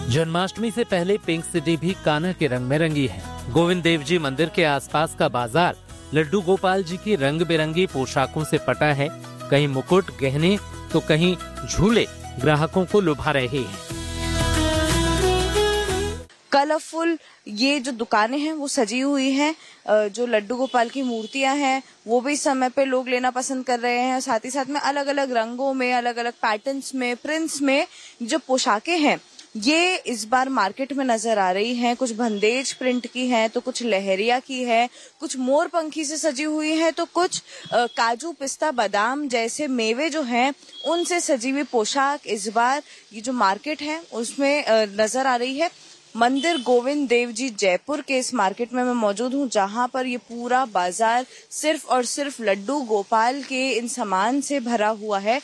जन्माष्टमी से पहले pink city भी कान्हा के रंग में रंगी है। गोविंद देव जी मंदिर के आसपास का बाजार लड्डू गोपाल जी की रंग बिरंगी पोशाकों से पटा है। कहीं मुकुट, गहने तो कहीं झूले ग्राहकों को लुभा रहे हैं। कलरफुल ये जो दुकानें हैं वो सजी हुई हैं। जो लड्डू गोपाल की मूर्तियां हैं वो भी इस समय पे लोग लेना पसंद कर रहे हैं। साथ ही साथ में अलग अलग रंगों में, अलग अलग पैटर्न्स में, प्रिंट्स में जो पोशाकें हैं ये इस बार मार्केट में नजर आ रही हैं। कुछ बंदेज प्रिंट की है तो कुछ लहरिया की है, कुछ मोर पंखी से सजी हुई है तो कुछ काजू, पिस्ता, बादाम जैसे मेवे जो हैं उनसे सजी हुई पोशाक इस बार ये जो मार्केट है उसमें नजर आ रही है। मंदिर गोविंद देव जी जयपुर के इस मार्केट में मैं मौजूद हूँ, जहाँ पर ये पूरा बाजार सिर्फ और सिर्फ लड्डू गोपाल के इन सामान से भरा हुआ है।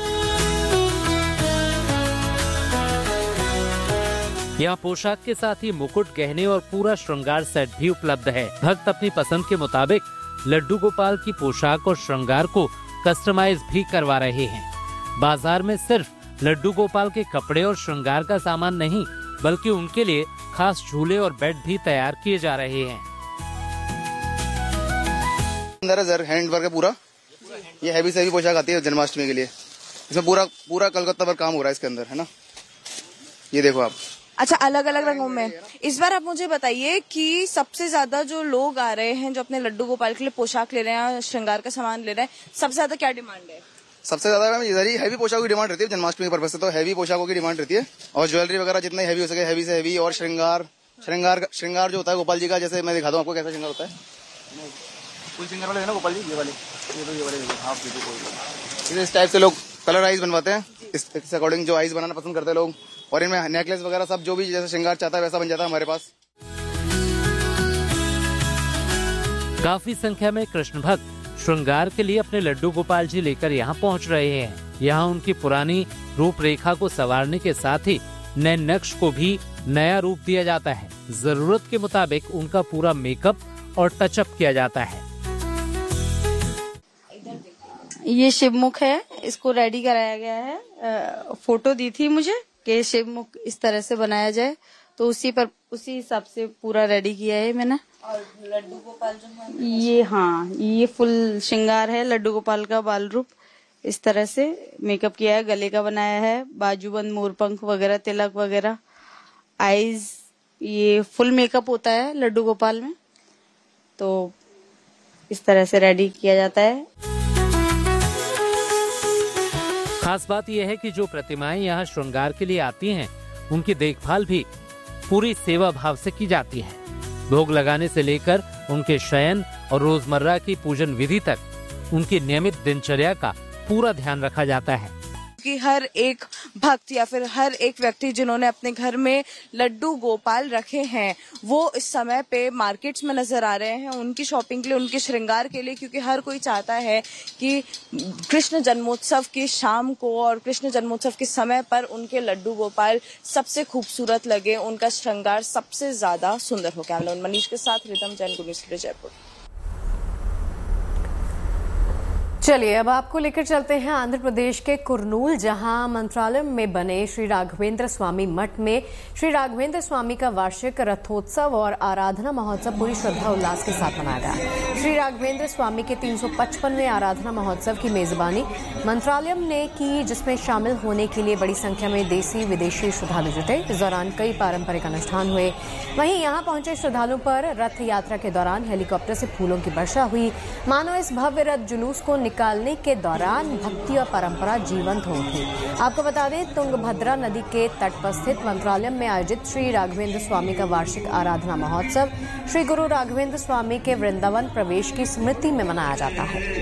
यहाँ पोशाक के साथ ही मुकुट, गहने और पूरा श्रृंगार सेट भी उपलब्ध है। भक्त अपनी पसंद के मुताबिक लड्डू गोपाल की पोशाक और श्रृंगार को कस्टमाइज भी करवा रहे हैं। बाजार में सिर्फ लड्डू गोपाल के कपड़े और श्रृंगार का सामान नहीं बल्कि उनके लिए खास झूले और बेड भी तैयार किए जा रहे हैं। अंदर हैंड वर्क है पूरा। ये हैवी से हैवी पोशाक आती है जन्माष्टमी के लिए। इसमें पूरा कलकत्ता पर काम हो रहा है इसके अंदर, है ना। ये देखो आप। अच्छा, अलग अलग रंगों में। इस बार आप मुझे बताइए कि सबसे ज्यादा जो लोग आ रहे हैं जो अपने लड्डू गोपाल के लिए पोशाक ले रहे हैं, श्रृंगार का सामान ले रहे हैं, सबसे ज्यादा क्या डिमांड है? सबसे ज्यादा इधर ही हैवी पोशाकों की डिमांड रहती है। जन्माष्टमी के पर्पज से तो हैवी पोशाकों की डिमांड रहती है और ज्वेलरी वगैरह जितना हैवी हो सके हैवी से हैवी। और श्रृंगार जो होता है गोपाल जी का, जैसे मैं दिखा दूं आपको कैसा श्रृंगार होता है। फुल श्रृंगार वाले है ना गोपाल जी, ये वाले इस टाइप से लोग कलर आइज बनवाते हैं। इस अकॉर्डिंग जो आइज बनाना पसंद करते हैं लोग, और इनमें नेकलेस वगैरह सब जो भी जैसे श्रृंगार चाहता है वैसा बन जाता है हमारे पास। काफी संख्या में कृष्ण भक्त श्रृंगार के लिए अपने लड्डू गोपाल जी लेकर यहाँ पहुँच रहे हैं। यहाँ उनकी पुरानी रूपरेखा को संवारने के साथ ही नए नक्श को भी नया रूप दिया जाता है। जरूरत के मुताबिक उनका पूरा मेकअप और टचअप किया जाता है। ये शिवमुख है, इसको रेडी कराया गया है। फोटो दी थी मुझे कि शिवमुख इस तरह से बनाया जाए, तो उसी हिसाब से पूरा रेडी किया है मैंने। और लड्डू गोपाल जो है ये फुल श्रृंगार है लड्डू गोपाल का बाल रूप। इस तरह से मेकअप किया है, गले का बनाया है, बाजूबंद, मोरपंख वगैरह, तिलक वगैरह, आईज, ये फुल मेकअप होता है लड्डू गोपाल में। तो इस तरह से रेडी किया जाता है। खास बात यह है कि जो प्रतिमाएं यहाँ श्रृंगार के लिए आती हैं, उनकी देखभाल भी पूरी सेवा भाव से की जाती है। भोग लगाने से लेकर उनके शयन और रोजमर्रा की पूजन विधि तक उनकी नियमित दिनचर्या का पूरा ध्यान रखा जाता है। कि हर एक भक्त या फिर हर एक व्यक्ति जिन्होंने अपने घर में लड्डू गोपाल रखे हैं वो इस समय पे मार्केट्स में नजर आ रहे हैं उनकी शॉपिंग के लिए, उनके श्रृंगार के लिए, क्योंकि हर कोई चाहता है कि कृष्ण जन्मोत्सव की शाम को और कृष्ण जन्मोत्सव के समय पर उनके लड्डू गोपाल सबसे खूबसूरत लगे, उनका श्रृंगार सबसे ज्यादा सुंदर हो। कैमरा मनीष के साथ rhythm Jain, good news Jaipur. चलिए अब आपको लेकर चलते हैं आंध्र प्रदेश के कुरनूल, जहां मंत्रालय में बने श्री राघवेंद्र स्वामी मठ में श्री राघवेंद्र स्वामी का वार्षिक रथोत्सव और आराधना महोत्सव पूरी श्रद्धा उल्लास के साथ मनाया गया। श्री राघवेंद्र स्वामी के 355वें आराधना महोत्सव की मेजबानी मंत्रालय ने की, जिसमें शामिल होने के लिए बड़ी संख्या में देसी विदेशी श्रद्धालु जुटे। इस दौरान कई पारंपरिक अनुष्ठान हुए। वहीं यहाँ पहुंचे श्रद्धालुओं पर रथ यात्रा के दौरान हेलीकॉप्टर से फूलों की वर्षा हुई। मानो इस भव्य रथ जुलूस को निकालने के दौरान भक्ति और परंपरा जीवंत हो उठी। आपको बता दें, तुंगभद्रा नदी के तट पर स्थित मंत्रालय में आयोजित श्री राघवेंद्र स्वामी का वार्षिक आराधना महोत्सव श्री गुरु राघवेंद्र स्वामी के वृंदावन प्रवेश की स्मृति में मनाया जाता है।